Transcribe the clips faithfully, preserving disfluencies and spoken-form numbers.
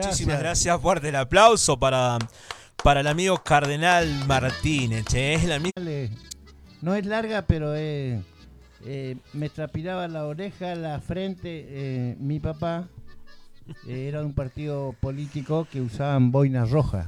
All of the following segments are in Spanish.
Muchísimas gracias. Fuerte el aplauso para, para el amigo Cardenal Martínez. ¿eh? Es el amigo... No es larga, pero eh, eh, me trapilaba la oreja, la frente. Eh, mi papá eh, era de un partido político que usaban boina roja.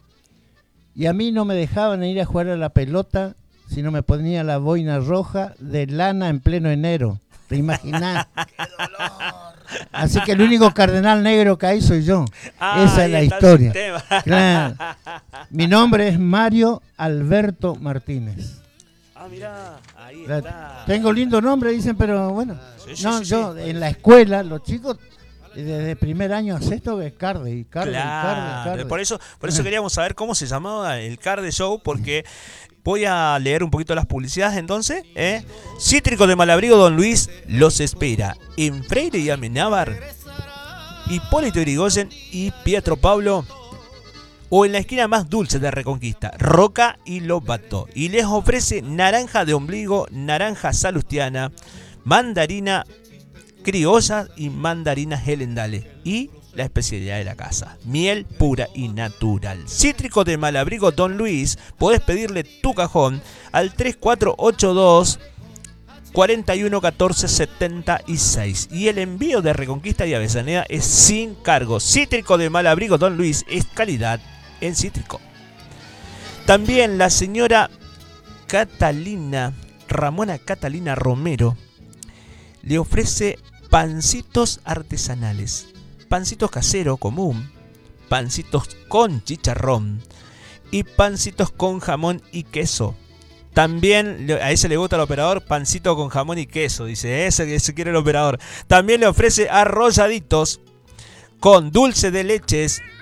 Y a mí no me dejaban ir a jugar a la pelota si no me ponía la boina roja de lana en pleno enero. ¿Te imaginas? ¡Qué dolor! Así que el único cardenal negro que hay soy yo. Ah, esa es la historia. Claro. Mi nombre es Mario Alberto Martínez. Ah, mirá, ahí está. Tengo lindo nombre, dicen, pero bueno. Ah, sí, sí, no, sí, yo sí. En la escuela, los chicos, desde primer año a sexto, es Carde, y Carde, claro, y Carde, Carde. Por eso, por eso queríamos saber cómo se llamaba el Carde Show, porque voy a leer un poquito las publicidades entonces. ¿eh? Cítrico de Malabrigo Don Luis los espera en Freire y Amenábar, Hipólito Yrigoyen y Pietro Pablo, o en la esquina más dulce de Reconquista, Roca y Lobato. Y les ofrece naranja de ombligo, naranja salustiana, mandarina criolla y mandarina gelendale. Y la especialidad de la casa, miel pura y natural. Cítrico de Malabrigo Don Luis, podés pedirle tu cajón al tres cuatro ocho dos, cuarenta y uno catorce setenta y seis. Y el envío de Reconquista y Avellaneda es sin cargo. Cítrico de Malabrigo Don Luis es calidad en cítrico. También la señora Catalina, Ramona Catalina Romero, le ofrece pancitos artesanales. Pancitos caseros común, pancitos con chicharrón y pancitos con jamón y queso. También, a ese le gusta al operador, pancito con jamón y queso, dice, ese que se quiere el operador. También le ofrece arrolladitos con dulce de leches